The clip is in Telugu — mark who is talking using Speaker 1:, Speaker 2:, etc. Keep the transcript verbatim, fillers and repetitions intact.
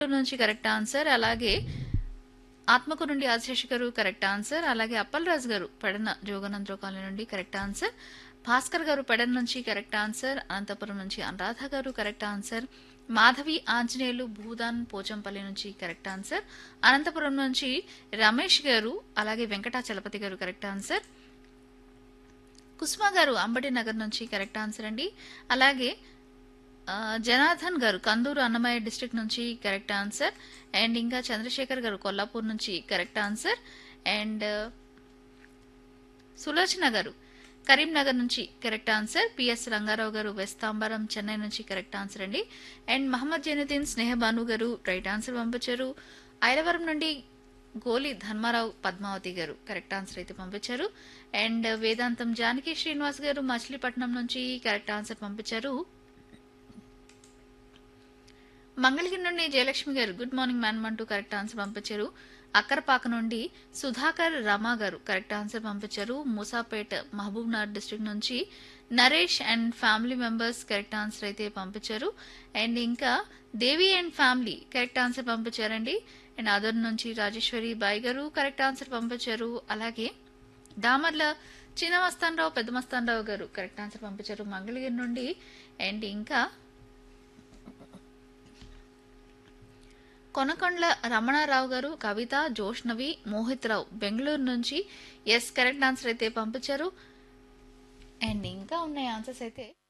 Speaker 1: నుంచి కరెక్ట్ ఆన్సర్. అలాగే ఆత్మకూరు నుండి ఆశేష్ గారు కరెక్ట్ ఆన్సర్. అలాగే అప్పలరాజు గారు పెడన జోగనంద్ర కాలనీ నుండి కరెక్ట్ ఆన్సర్. భాస్కర్ గారు పెడన నుంచి కరెక్ట్ ఆన్సర్. అనంతపురం నుంచి అనురాధ గారు కరెక్ట్ ఆన్సర్. మాధవి ఆంజనేయులు భూదాన్ పోచంపల్లి నుంచి కరెక్ట్ ఆన్సర్. అనంతపురం నుంచి రమేష్ గారు అలాగే వెంకటాచలపతి గారు కరెక్ట్ ఆన్సర్. కుసుమ గారు అంబటి నగర్ నుంచి కరెక్ట్ ఆన్సర్ అండి. అలాగే ఆ, జనార్దన్ గారు కందూరు అన్నమయ్య డిస్ట్రిక్ట్ నుంచి కరెక్ట్ ఆన్సర్. అండ్ ఇంకా చంద్రశేఖర్ గారు కొల్లాపూర్ నుంచి కరెక్ట్ ఆన్సర్. అండ్ సులోచన గారు కరీంనగర్ నుంచి కరెక్ట్ ఆన్సర్. పిఎస్ రంగారావు గారు వెస్తాంబరం చెన్నై నుంచి కరెక్ట్ ఆన్సర్ అండి. అండ్ మహమ్మద్ జైనుద్దీన్ స్నేహబాను గారు రైట్ ఆన్సర్ పంపించారు. ఐలవరం నుండి గోలి ధర్మారావు పద్మావతి గారు కరెక్ట్ ఆన్సర్ అయితే పంపించారు. అండ్ వేదాంతం జానకి శ్రీనివాస్ గారు మచిలీపట్నం నుంచి కరెక్ట్ ఆన్సర్ పంపించారు. మంగళగిరి నుండి జయలక్ష్మి గారు గుడ్ మార్నింగ్ మ్యాన్ అంటూ కరెక్ట్ ఆన్సర్ పంపించారు. అక్కరపాక నుండి సుధాకర్ రమా గారు కరెక్ట్ ఆన్సర్ పంపించారు. మూసాపేట్ మహబూబ్ నగర్ డిస్ట్రిక్ట్ నుంచి Naresh and family members correct answer అయితే పంపించారు. అండ్ ఇంకా దేవి అండ్ ఫ్యామిలీ కరెక్ట్ ఆన్సర్ పంపించారండి. అండ్ అదర్ నుంచి రాజేశ్వరి బాయ్ గారు కరెక్ట్ ఆన్సర్ పంపించారు. అలాగే దామర్ల చిన్న మస్తానరావు పెద్ద మస్తానరావు గారు కరెక్ట్ ఆన్సర్ పంపించారు మంగళగిరి నుండి. అండ్ ఇంకా కొనకొండ్ల రమణారావు గారు కవిత జోష్నవి మోహిత్ రావు బెంగళూరు నుంచి ఎస్ కరెక్ట్ ఆన్సర్ అయితే పంపించారు. అండ్ ఇంకా ఉన్నాయి ఆన్సర్స్ అయితే